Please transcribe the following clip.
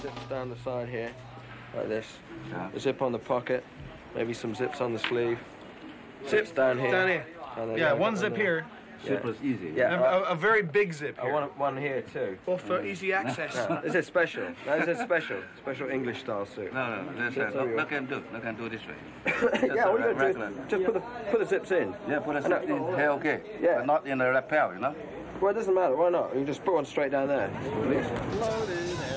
zips down the side here, like this. Yeah. A zip on the pocket, maybe some zips on the sleeve. Zips down here. Down here. And then Yeah, one zip here. Zipper is easy. Yeah. And a very big zip I here. want one here too. Or for easy access. Is it special? No, is it special? Special English style suit. No, that's no can do. No can do this way. Yeah, all you gotta regular. do is just put the zips in. Yeah, put a zip in here, okay. Yeah. But not in the lapel, you know. Well, it doesn't matter. Why not? You can just put one straight down there. Loaded